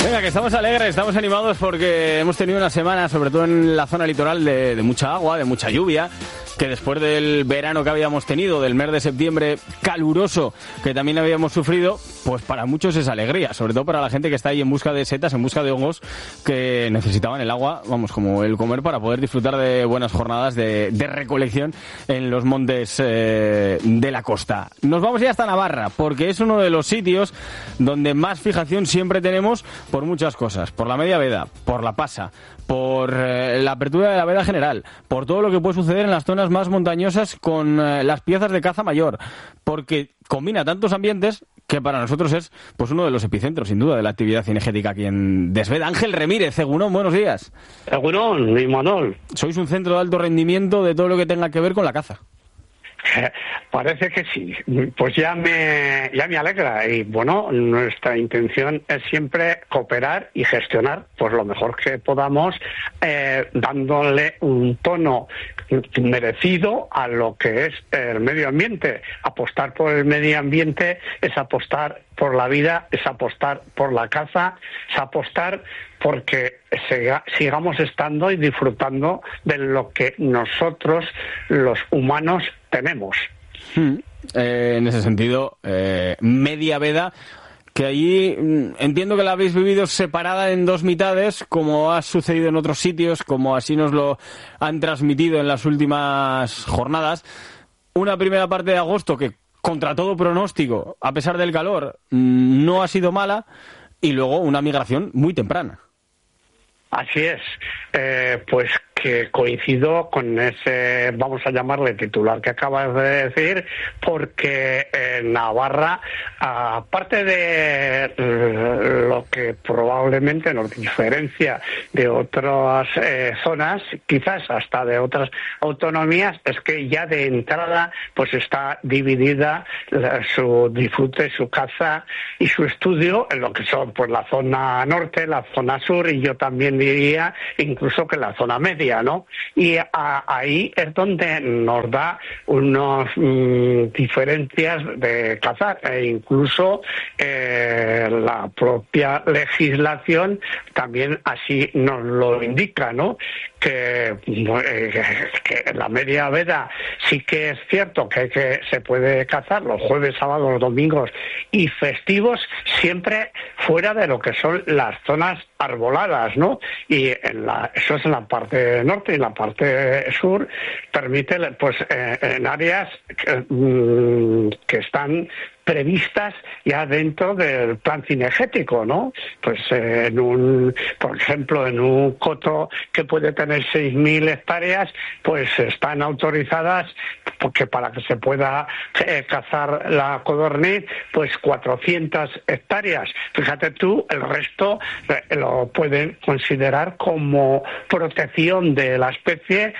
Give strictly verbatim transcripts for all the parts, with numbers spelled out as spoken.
Venga, que estamos alegres, estamos animados porque hemos tenido una semana, sobre todo en la zona litoral, de, de mucha agua, de mucha lluvia, que después del verano que habíamos tenido, del mes de septiembre caluroso que también habíamos sufrido, pues para muchos es alegría, sobre todo para la gente que está ahí en busca de setas, en busca de hongos, que necesitaban el agua, vamos, como el comer, para poder disfrutar de buenas jornadas de, de recolección en los montes eh, de la costa. Nos vamos ya hasta Navarra, porque es uno de los sitios donde más fijación siempre tenemos por muchas cosas, por la media veda, por la pasa, por eh, la apertura de la veda general, por todo lo que puede suceder en las zonas más montañosas con eh, las piezas de caza mayor, porque combina tantos ambientes que para nosotros es pues uno de los epicentros, sin duda, de la actividad cinegética aquí en Desveda. Ángel Remírez, Egunon, buenos días. Egunon, y Manol. Sois un centro de alto rendimiento de todo lo que tenga que ver con la caza. Parece que sí, pues ya me ya me alegra y bueno, nuestra intención es siempre cooperar y gestionar pues lo mejor que podamos, eh, dándole un tono merecido a lo que es el medio ambiente. Apostar por el medio ambiente es apostar por la vida, es apostar por la caza, es apostar porque siga, sigamos estando y disfrutando de lo que nosotros, los humanos, tenemos. Hmm. Eh, en ese sentido, eh, media veda, que allí mm, entiendo que la habéis vivido separada en dos mitades, como ha sucedido en otros sitios, como así nos lo han transmitido en las últimas jornadas. Una primera parte de agosto que, contra todo pronóstico, a pesar del calor, mm, no ha sido mala, y luego una migración muy temprana. Así es, eh, pues que coincido con ese, vamos a llamarle titular que acabas de decir, porque en Navarra, aparte de lo que probablemente nos diferencia de otras eh, zonas, quizás hasta de otras autonomías, es que ya de entrada pues está dividida la, su disfrute, su caza y su estudio en lo que son pues la zona norte, la zona sur y yo también diría incluso que la zona media, ¿no? Y a, ahí es donde nos da unas mmm, diferencias de cazar e incluso eh, la propia legislación también así nos lo indica, ¿no? Que, eh, que la media veda sí que es cierto que, que se puede cazar los jueves, sábados, domingos y festivos, siempre fuera de lo que son las zonas arboladas, ¿no? Y en la, eso es en la parte norte y en la parte sur permite, pues, eh, en áreas que, mmm, que están previstas ya dentro del plan cinegético, ¿no? Pues eh, en un, por ejemplo, en un coto que puede tener seis mil hectáreas, pues están autorizadas porque para que se pueda eh, cazar la codorniz, pues cuatrocientas hectáreas. Fíjate tú, el resto eh, lo pueden considerar como protección de la especie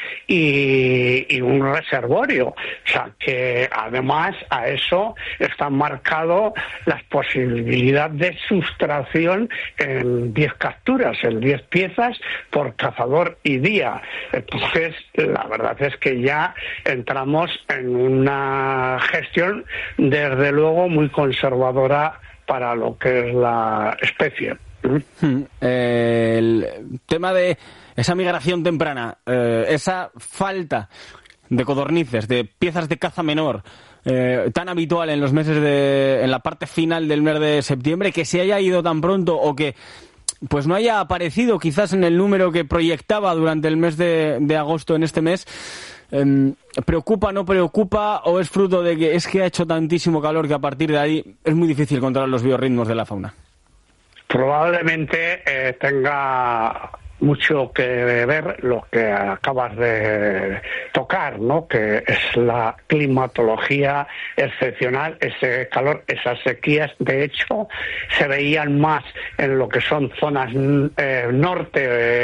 y, y un reservorio. O sea, que además a eso están marcado las posibilidades de sustracción en diez capturas, en diez piezas por cazador y día. Entonces, la verdad es que ya entramos en una gestión, desde luego, muy conservadora para lo que es la especie. Hmm. Eh, el tema de esa migración temprana, eh, esa falta de codornices, de piezas de caza menor, Eh, tan habitual en los meses de, en la parte final del mes de septiembre, que se haya ido tan pronto o que pues no haya aparecido quizás en el número que proyectaba durante el mes de, de agosto en este mes, eh, ¿preocupa, no preocupa o es fruto de que es que ha hecho tantísimo calor que a partir de ahí es muy difícil controlar los biorritmos de la fauna? Probablemente eh, tenga mucho que ver lo que acabas de tocar, ¿no? Que es la climatología excepcional, ese calor, esas sequías. De hecho, se veían más en lo que son zonas eh, norte,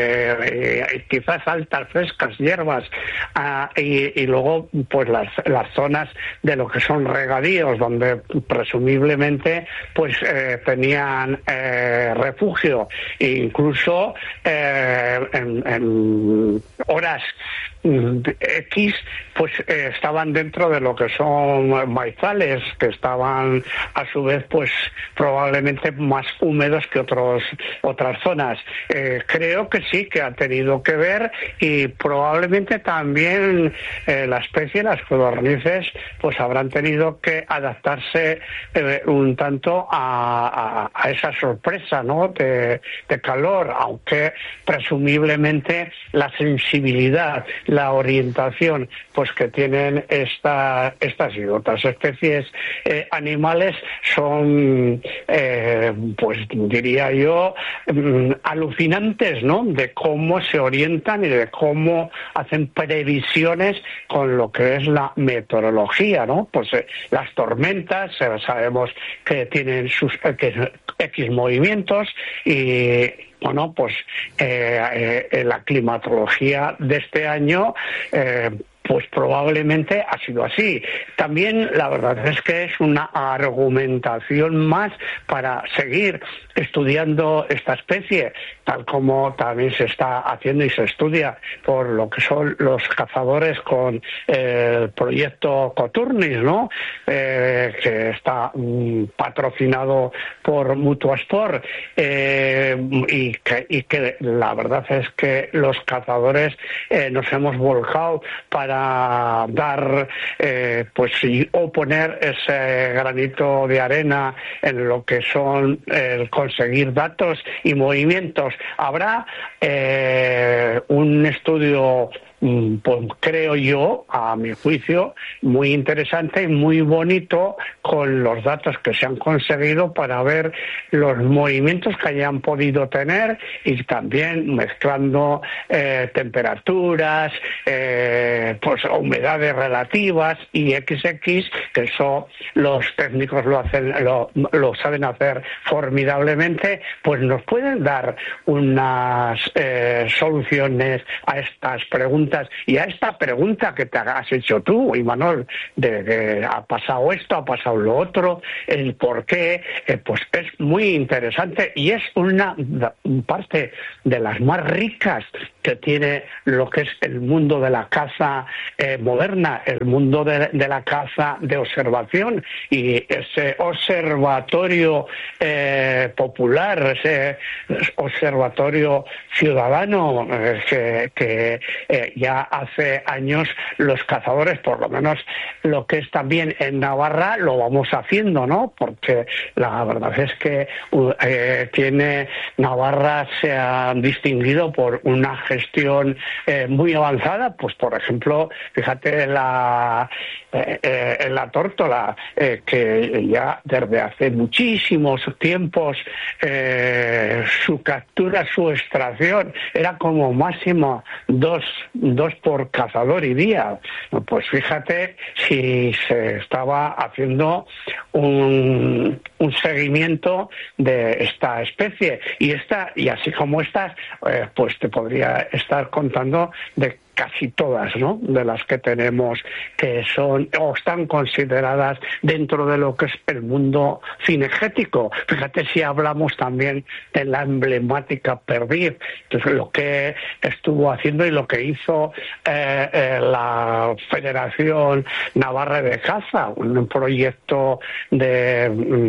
eh, eh, quizás altas, frescas, hierbas, ah, y, y luego pues las, las zonas de lo que son regadíos, donde presumiblemente pues eh, tenían eh, refugio, e incluso eh, En, en horas X, pues eh, estaban dentro de lo que son maizales, que estaban a su vez pues probablemente más húmedos que otros otras zonas. Eh, creo que sí, que ha tenido que ver, y probablemente también eh, la especie, las codornices, pues habrán tenido que adaptarse eh, un tanto a, a, a esa sorpresa, ¿no?, de, de calor, aunque presumiblemente la sensibilidad, la orientación pues que tienen esta, estas y otras especies eh, animales son eh, pues diría yo um, alucinantes, ¿no?, de cómo se orientan y de cómo hacen previsiones con lo que es la meteorología, ¿no? Pues eh, las tormentas eh, sabemos que tienen sus eh, X movimientos, y bueno, pues eh, eh, la climatología de este año eh, pues probablemente ha sido así. También la verdad es que es una argumentación más para seguir estudiando esta especie, tal como también se está haciendo y se estudia por lo que son los cazadores con el proyecto Coturnis, ¿no?, eh, que está mm, patrocinado por Mutuasport, eh, y, que, y que la verdad es que los cazadores eh, nos hemos volcado para dar eh, pues y, o poner ese granito de arena en lo que son el conseguir datos y movimientos. Habrá eh, un estudio, pues creo yo, a mi juicio, muy interesante y muy bonito con los datos que se han conseguido para ver los movimientos que hayan podido tener, y también mezclando eh, temperaturas, eh, pues humedades relativas y equis equis, que eso los técnicos lo hacen, lo, lo saben hacer formidablemente, pues nos pueden dar unas eh, soluciones a estas preguntas. Y a esta pregunta que te has hecho tú, Imanol, de que ha pasado esto, ha pasado lo otro, el por qué, eh, pues es muy interesante y es una parte de las más ricas que tiene lo que es el mundo de la caza eh, moderna, el mundo de, de la caza de observación, y ese observatorio eh, popular, ese observatorio ciudadano eh, que, que eh, ya hace años los cazadores, por lo menos lo que es también en Navarra, lo vamos haciendo, ¿no? Porque la verdad es que eh, tiene Navarra se ha distinguido por una gestión eh, muy avanzada, pues por ejemplo, fíjate la eh, eh, en la tórtola, eh, que ya desde hace muchísimos tiempos eh, su captura, su extracción era como máximo dos, dos por cazador y día. Pues fíjate si se estaba haciendo un, un seguimiento de esta especie, y esta y así como estas, eh, pues te podría estar contando de casi todas, ¿no?, de las que tenemos que son o están consideradas dentro de lo que es el mundo cinegético. Fíjate si hablamos también de la emblemática perdiz, entonces lo que estuvo haciendo y lo que hizo eh, eh, la Federación Navarra de Caza, un proyecto de,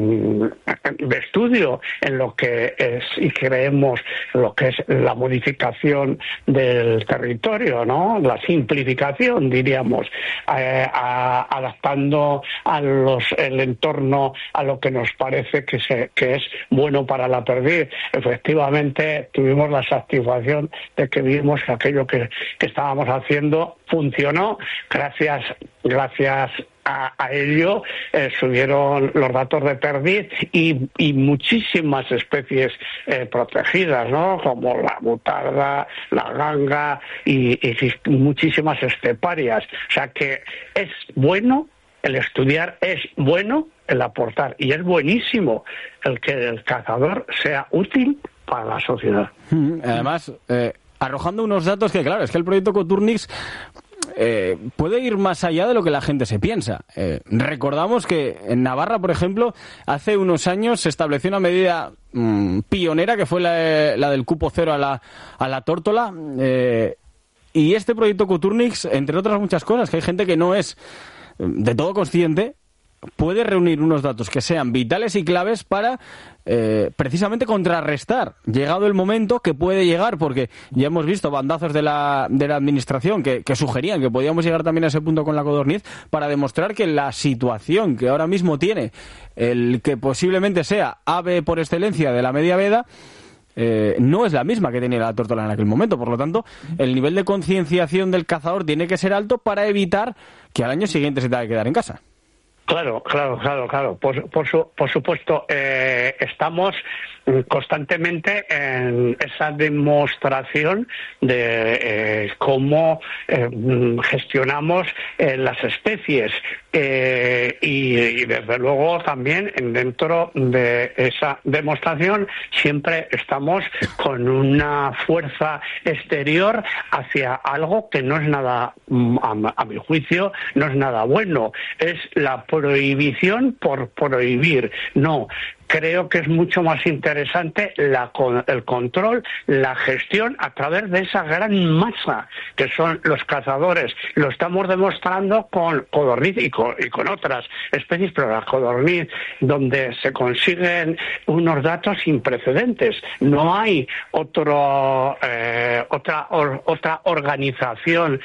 de estudio en lo que es y creemos lo que es la modificación del territorio, ¿no?, la simplificación, diríamos, eh, a, adaptando a los, el entorno a lo que nos parece que, se, que es bueno para la perdiz. Efectivamente, tuvimos la satisfacción de que vimos que aquello que, que estábamos haciendo funcionó. Gracias, gracias A, a ello eh, subieron los datos de perdiz y, y muchísimas especies eh, protegidas, ¿no?, como la butarda, la ganga y, y muchísimas esteparias. O sea que es bueno el estudiar, es bueno el aportar, y es buenísimo el que el cazador sea útil para la sociedad. Además, eh, arrojando unos datos que, claro, es que el proyecto Coturnis Eh, puede ir más allá de lo que la gente se piensa. Eh, recordamos que en Navarra, por ejemplo, hace unos años se estableció una medida mmm, pionera que fue la, la del cupo cero a la, a la tórtola. Eh, Y este proyecto Coturnix, entre otras muchas cosas, que hay gente que no es de todo consciente, puede reunir unos datos que sean vitales y claves para eh, precisamente contrarrestar, llegado el momento que puede llegar, porque ya hemos visto bandazos de la, de la administración que, que sugerían que podíamos llegar también a ese punto con la codorniz, para demostrar que la situación que ahora mismo tiene el que posiblemente sea ave por excelencia de la media veda, Eh, no es la misma que tenía la tórtola en aquel momento. Por lo tanto, el nivel de concienciación del cazador tiene que ser alto para evitar que al año siguiente se tenga que quedar en casa. Claro, claro, claro, claro. Por, por, su, por supuesto, eh, estamos constantemente en esa demostración de eh, cómo eh, gestionamos eh, las especies eh, y, y desde luego también dentro de esa demostración siempre estamos con una fuerza exterior hacia algo que no es nada, a, a mi juicio, no es nada bueno. Es la prohibición por prohibir. No. Creo que es mucho más interesante la, el control, la gestión a través de esa gran masa que son los cazadores. Lo estamos demostrando con codorniz y con, y con otras especies, pero la codorniz, donde se consiguen unos datos sin precedentes. No hay otro, eh, otra, or, otra organización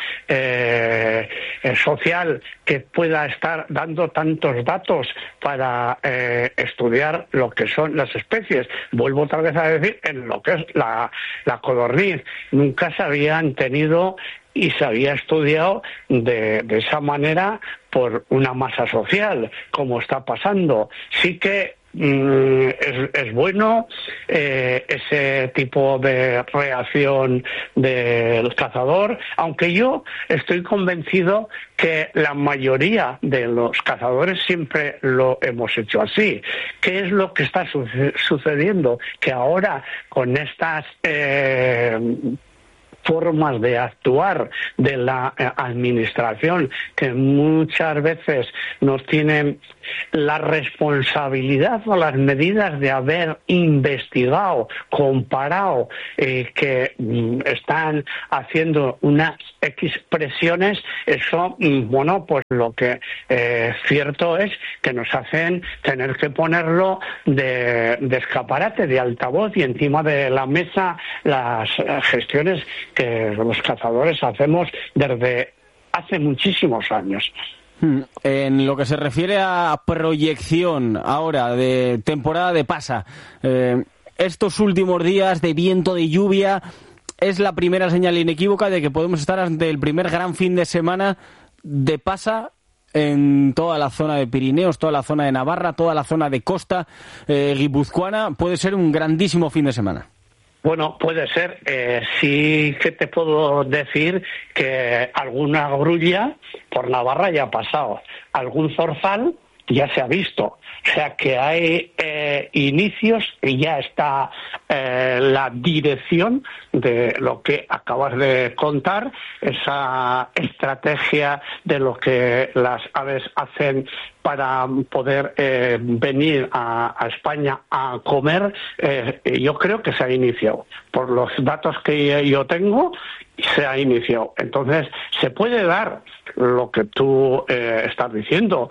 eh, eh, social que pueda estar dando tantos datos para eh, estudiar lo que son las especies. Vuelvo otra vez a decir, en lo que es la, la codorniz, nunca se habían tenido y se había estudiado de, de esa manera por una masa social, como está pasando. Sí que Mm, es, es bueno eh, ese tipo de reacción del cazador, aunque yo estoy convencido que la mayoría de los cazadores siempre lo hemos hecho así. ¿Qué es lo que está su- sucediendo? Que ahora con estas eh, formas de actuar de la eh, administración, que muchas veces nos tienen la responsabilidad o las medidas de haber investigado, comparado, eh, que mm, están haciendo unas X presiones, eso, mm, bueno, pues lo que eh, cierto es que nos hacen tener que ponerlo de, de escaparate, de altavoz y encima de la mesa las eh, gestiones que los cazadores hacemos desde hace muchísimos años. En lo que se refiere a proyección ahora de temporada de pasa, eh, estos últimos días de viento, de lluvia, es la primera señal inequívoca de que podemos estar ante el primer gran fin de semana de pasa en toda la zona de Pirineos, toda la zona de Navarra, toda la zona de costa eh, guipuzcoana. Puede ser un grandísimo fin de semana. Bueno, puede ser. Eh, sí que te puedo decir que alguna grulla por Navarra ya ha pasado. Algún zorzal ya se ha visto. O sea que hay eh, inicios y ya está eh, la dirección de lo que acabas de contar, esa estrategia de lo que las aves hacen para poder eh, venir a, a España a comer, eh, yo creo que se ha iniciado. Por los datos que yo tengo, se ha iniciado. Entonces, se puede dar lo que tú eh, estás diciendo.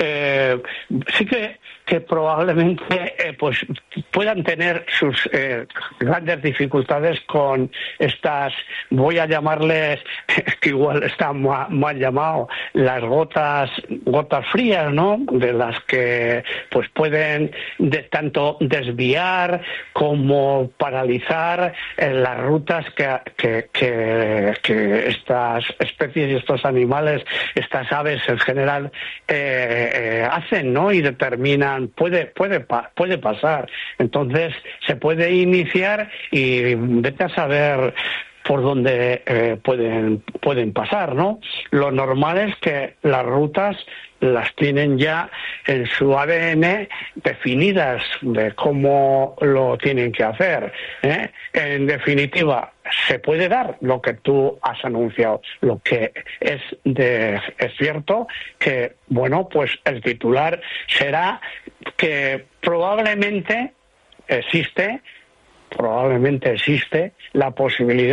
Eh, sí que, que probablemente eh, pues puedan tener sus eh, grandes dificultades con estas, voy a llamarles, que igual está mal, mal llamado, las gotas gotas frías, ¿no? De las que pues pueden de tanto desviar como paralizar eh, las rutas que, que, que, que estas especies y estos animales, estas aves en general eh, eh, hacen, ¿no? Y determinan, puede puede puede pasar. Entonces se puede iniciar y vete a saber por donde eh, pueden pueden pasar, ¿no? Lo normal es que las rutas las tienen ya en su A D N definidas de cómo lo tienen que hacer, ¿eh? En definitiva, se puede dar lo que tú has anunciado. Lo que es de es cierto que, bueno, pues el titular será que probablemente existe, probablemente existe la posibilidad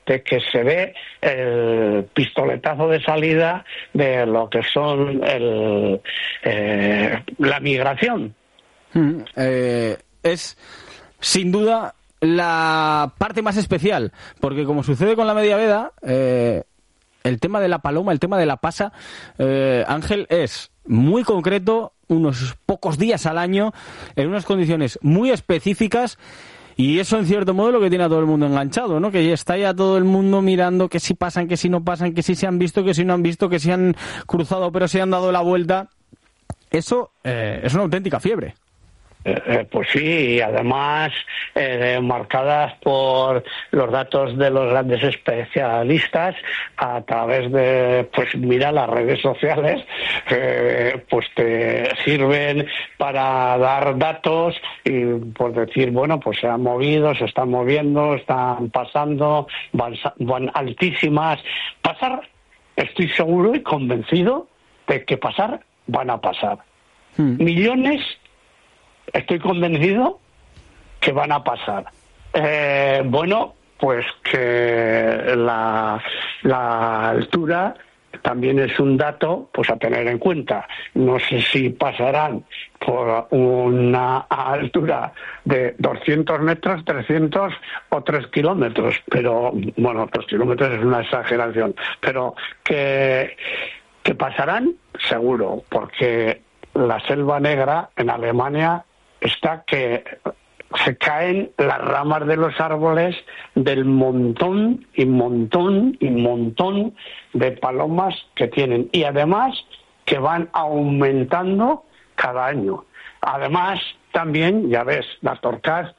de que se dé el pistoletazo de salida de lo que son el, eh, la migración. Mm, eh, es sin duda la parte más especial, porque como sucede con la media veda, eh, el tema de la paloma, el tema de la pasa, eh, Ángel, es muy concreto, unos pocos días al año, en unas condiciones muy específicas, y eso en cierto modo es lo que tiene a todo el mundo enganchado, ¿no? Que está ya todo el mundo mirando que si pasan, que si no pasan, que si se han visto, que si no han visto, que si han cruzado pero se han dado la vuelta. Eso eh, es una auténtica fiebre. Eh, pues sí, y además eh, marcadas por los datos de los grandes especialistas a través de, pues mira, las redes sociales, eh, pues te sirven para dar datos y por decir, bueno, pues se han movido, se están moviendo, están pasando, van, van altísimas. Pasar, estoy seguro y convencido de que pasar, van a pasar. Hmm. Millones. Estoy convencido que van a pasar. Eh, bueno, pues que la, la altura también es un dato pues a tener en cuenta. No sé si pasarán por una altura de doscientos metros, trescientos o tres kilómetros, pero bueno, tres kilómetros es una exageración, pero que, que pasarán seguro, porque la Selva Negra en Alemania está que se caen las ramas de los árboles del montón y montón y montón de palomas que tienen, y además que van aumentando cada año. Además, también, ya ves, las torcas,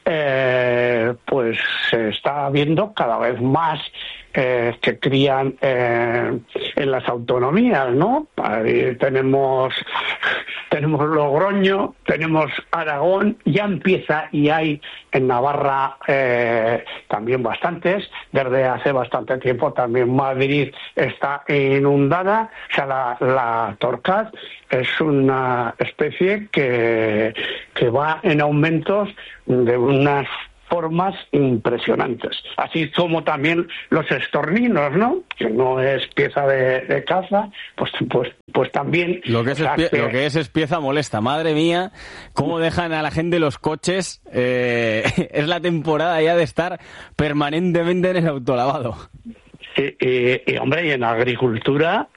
eh, pues se está viendo cada vez más eh, que crían eh, en las autonomías, ¿no? Ahí tenemos, tenemos Logroño, tenemos Aragón, ya empieza y hay en Navarra eh, también bastantes, desde hace bastante tiempo también Madrid está inundada, o sea, la, la torcaz es una especie que, que va en aumentos de unas formas impresionantes, así como también los estorninos, ¿no? Que no es pieza de, de caza, pues pues pues también lo que es, o sea, espie- que... lo que es es pieza molesta. Madre mía, cómo dejan a la gente los coches. Eh, es la temporada ya de estar permanentemente en el autolavado. Y, y, y hombre, y en la agricultura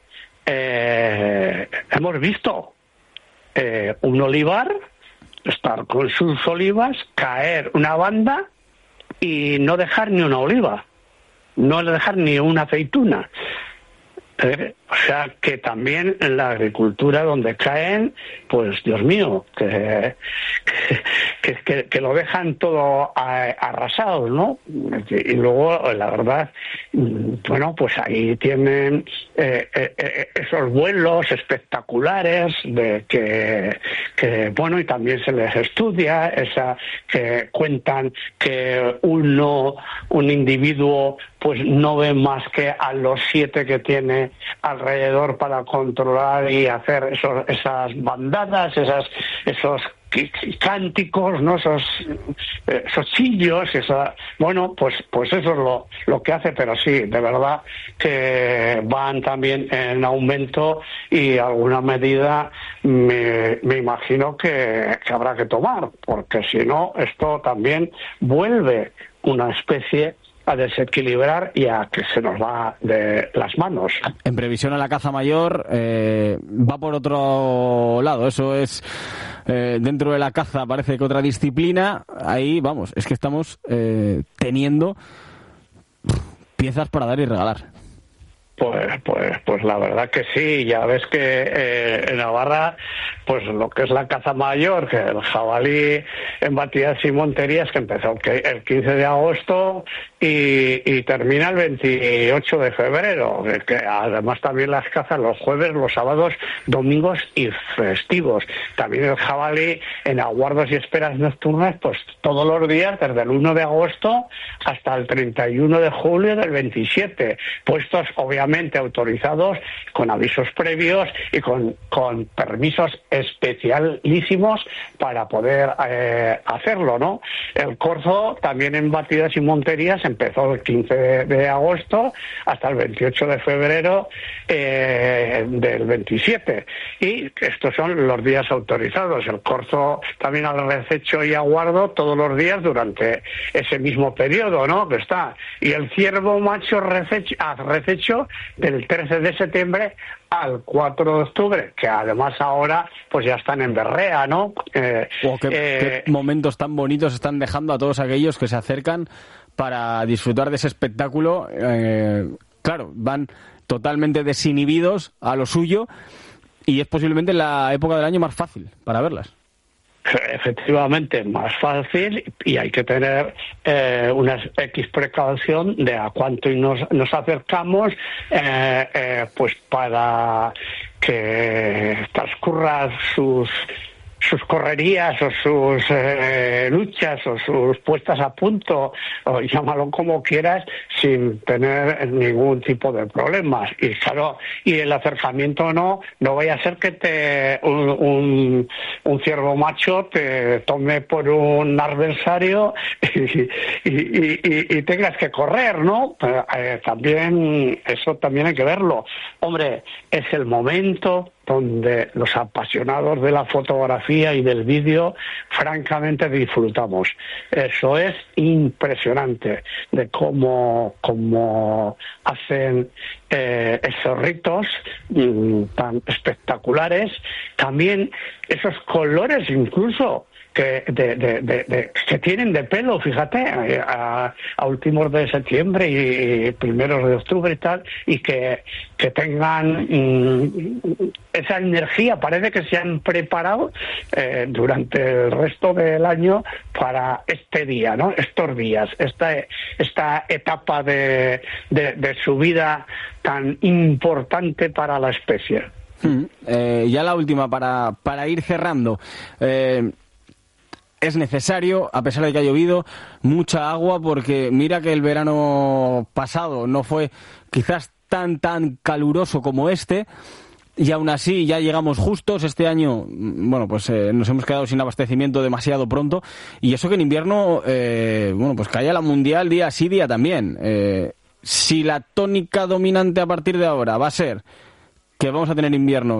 eh, hemos visto eh, un olivar estar con sus olivas, caer una banda y no dejar ni una oliva, no dejar ni una aceituna. Eh, o sea, que también en la agricultura donde caen, pues Dios mío, que, que, que, que lo dejan todo arrasado, ¿no? Y luego, la verdad, bueno, pues ahí tienen eh, eh, esos vuelos espectaculares de que, que, bueno, y también se les estudia, esa que cuentan que uno, un individuo, pues no ve más que a los siete que tiene alrededor para controlar y hacer esos, esas bandadas, esas, esos cánticos, ¿no? Esos, esos chillos, esa, bueno, pues, pues eso es lo, lo que hace, pero sí, de verdad que van también en aumento y alguna medida me, me imagino que, que habrá que tomar, porque si no, esto también vuelve una especie a desequilibrar y a que se nos va de las manos. En previsión a la caza mayor, eh, va por otro lado. Eso es, eh, dentro de la caza parece que otra disciplina. Ahí, vamos, es que estamos eh, teniendo piezas para dar y regalar. Pues, pues, pues la verdad que sí. Ya ves que eh, en Navarra, pues lo que es la caza mayor, que el jabalí en batidas y monterías, que empezó el quince de agosto y, y termina el veintiocho de febrero, que además también las cazas los jueves, los sábados, domingos y festivos. También el jabalí en aguardos y esperas nocturnas, pues todos los días, desde el uno de agosto hasta el treinta y uno de julio del veintisiete, puestos obviamente autorizados con avisos previos y con, con permisos especialísimos para poder eh, hacerlo, ¿no? El corzo también en batidas y monterías empezó el quince de agosto hasta el veintiocho de febrero eh, del veintisiete. Y estos son los días autorizados. El corzo también al rececho y aguardo todos los días durante ese mismo periodo, ¿no? Que está. Y el ciervo macho rececho, a rececho del trece de septiembre al cuatro de octubre, que además ahora pues ya están en berrea, ¿no? Eh, oh, qué, eh, qué momentos tan bonitos están dejando a todos aquellos que se acercan para disfrutar de ese espectáculo. Eh, claro, van totalmente desinhibidos a lo suyo y es posiblemente la época del año más fácil para verlas. Efectivamente, más fácil, y hay que tener eh, una X precaución de a cuánto nos, nos acercamos, eh, eh, pues para que transcurran sus sus correrías o sus eh, luchas o sus puestas a punto, o llámalo como quieras, sin tener ningún tipo de problemas. Y claro, y el acercamiento no, no vaya a ser que te un, un, un ciervo macho te tome por un adversario y, y, y, y, y tengas que correr, ¿no? Eh, también, eso también hay que verlo. Hombre, es el momento donde los apasionados de la fotografía y del vídeo francamente disfrutamos. Eso es impresionante, de cómo, cómo hacen eh, esos ritos mm, tan espectaculares. También esos colores incluso que de, de, de, de, que tienen de pelo, fíjate, a, a últimos de septiembre y, y primeros de octubre y tal, y que, que tengan mmm, esa energía. Parece que se han preparado eh, durante el resto del año para este día, ¿no? Estos días, esta, esta etapa de, de, de su vida tan importante para la especie. Hmm. Eh, ya la última, para, para ir cerrando. Eh, Es necesario, a pesar de que ha llovido, mucha agua, porque mira que el verano pasado no fue quizás tan, tan caluroso como este, y aún así ya llegamos justos. Este año, bueno, pues eh, nos hemos quedado sin abastecimiento demasiado pronto, y eso que en invierno, eh, bueno, pues caía la mundial día sí, día también. Eh, si la tónica dominante a partir de ahora va a ser que vamos a tener inviernos